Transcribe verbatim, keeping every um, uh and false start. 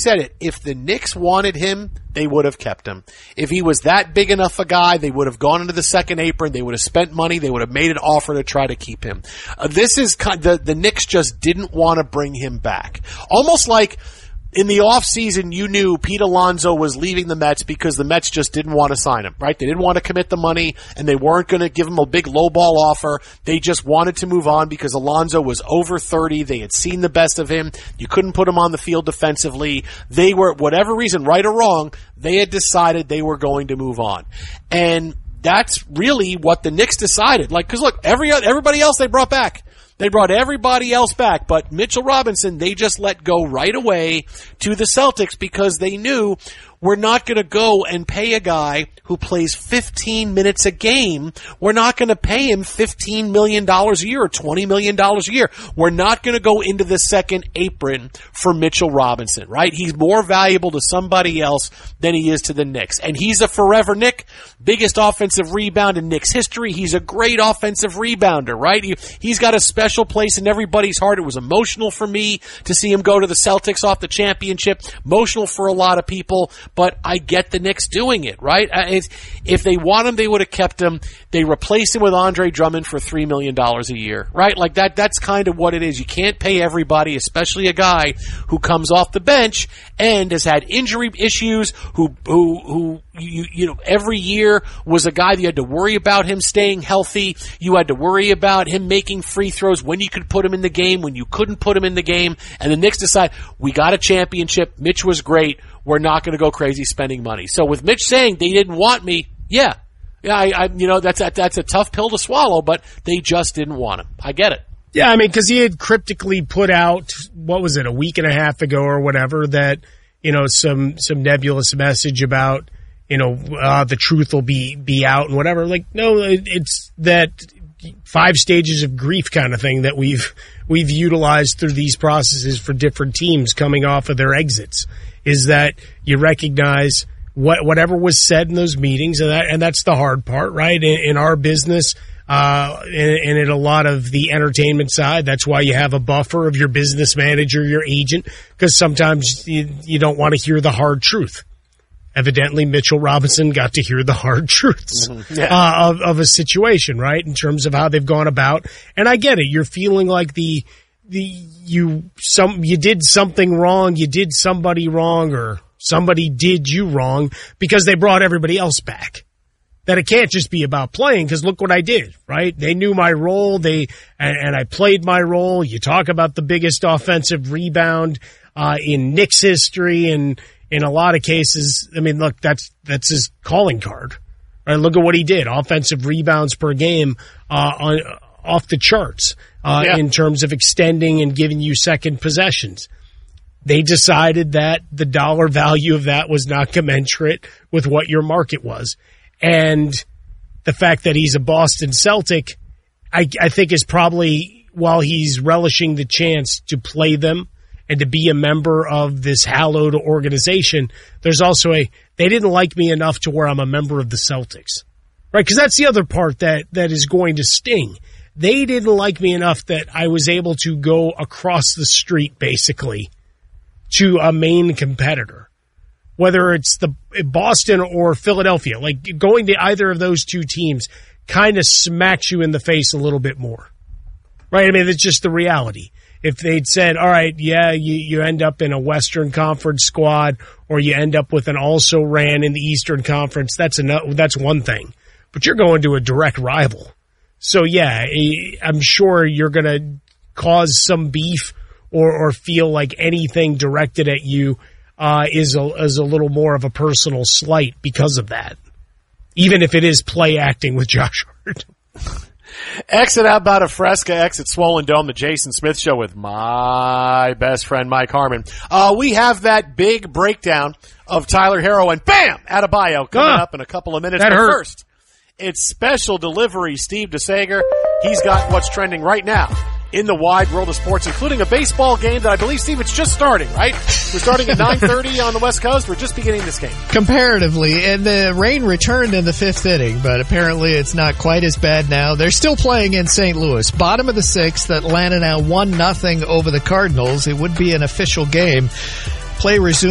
said it. If the Knicks wanted him, they would have kept him. If he was that big enough a guy, they would have gone into the second apron. They would have spent money. They would have made an offer to try to keep him. Uh, this is the the Knicks just didn't want to bring him back. Almost like in the offseason, you knew Pete Alonso was leaving the Mets because the Mets just didn't want to sign him, right? They didn't want to commit the money, and they weren't going to give him a big lowball offer. They just wanted to move on because Alonso was over thirty. They had seen the best of him. You couldn't put him on the field defensively. They were, whatever reason, right or wrong, they had decided they were going to move on. And that's really what the Knicks decided. Like, because look, every everybody else they brought back. They brought everybody else back, but Mitchell Robinson, they just let go right away to the Celtics because they knew we're not going to go and pay a guy who plays fifteen minutes a game. We're not going to pay him fifteen million dollars a year or twenty million dollars a year. We're not going to go into the second apron for Mitchell Robinson, right? He's more valuable to somebody else than he is to the Knicks. And he's a forever Knick, biggest offensive rebound in Knicks history. He's a great offensive rebounder, right? He, he's got a special place in everybody's heart. It was emotional for me to see him go to the Celtics off the championship. Emotional for a lot of people. But I get the Knicks doing it, right? It's, if they want him, they would have kept him. They replaced him with Andre Drummond for three million dollars a year, right? Like that, that's kind of what it is. You can't pay everybody, especially a guy who comes off the bench and has had injury issues, who, who, who, you, you know, every year was a guy that you had to worry about him staying healthy. You had to worry about him making free throws, when you could put him in the game, when you couldn't put him in the game. And the Knicks decide, we got a championship. Mitch was great. We're not going to go crazy spending money. So with Mitch saying they didn't want me, yeah, yeah, I, I you know, that's a, that's a tough pill to swallow, but they just didn't want him. I get it. Yeah, I mean, because he had cryptically put out, what was it, a week and a half ago or whatever, that, you know, some some nebulous message about, you know, uh, the truth will be be out and whatever. Like, no, it, it's that five stages of grief kind of thing that we've we've utilized through these processes for different teams coming off of their exits. Is that you recognize what whatever was said in those meetings, and that and that's the hard part, right? In, in our business, uh, and, and in a lot of the entertainment side, that's why you have a buffer of your business manager, your agent, because sometimes you, you don't want to hear the hard truth. Evidently, Mitchell Robinson got to hear the hard truths mm-hmm. yeah. uh, of, of a situation, right? In terms of how they've gone about, and I get it. You're feeling like the. The, you some you did something wrong, you did somebody wrong, or somebody did you wrong because they brought everybody else back. That it can't just be about playing, because look what I did, right? They knew my role, they and, and I played my role. You talk about the biggest offensive rebound uh, in Knicks history, and in a lot of cases, I mean, look, that's that's his calling card, right? Look at what he did: offensive rebounds per game uh, on off the charts. Uh, yeah. In terms of extending and giving you second possessions. They decided that the dollar value of that was not commensurate with what your market was. And the fact that he's a Boston Celtic, I, I think is probably, while he's relishing the chance to play them and to be a member of this hallowed organization, there's also a, they didn't like me enough to where I'm a member of the Celtics. Right? Because that's the other part that, that is going to sting. They didn't like me enough that I was able to go across the street, basically, to a main competitor. Whether it's the Boston or Philadelphia, like going to either of those two teams kind of smacks you in the face a little bit more. Right? I mean, it's just the reality. If they'd said, all right, yeah, you, you end up in a Western Conference squad, or you end up with an also ran in the Eastern Conference, that's enough, that's one thing. But you're going to a direct rival. So, yeah, I'm sure you're going to cause some beef or, or feel like anything directed at you uh, is, a, is a little more of a personal slight because of that, even if it is play acting with Josh Hart. Exit About a Fresca, exit Swollen Dome, the Jason Smith Show with my best friend Mike Harmon. Uh, we have that big breakdown of Tyler Herro and bam, Adebayo coming ah, up in a couple of minutes. That but hurt. First, it's special delivery Steve DeSager. He's got what's trending right now in the wide world of sports, including a baseball game that I believe, Steve, it's just starting, right? We're starting at nine thirty on the West Coast. We're just beginning this game. Comparatively, and the rain returned in the fifth inning, but apparently it's not quite as bad now. They're still playing in Saint Louis. Bottom of the sixth, Atlanta now one nothing over the Cardinals. It would be an official game. Play resumed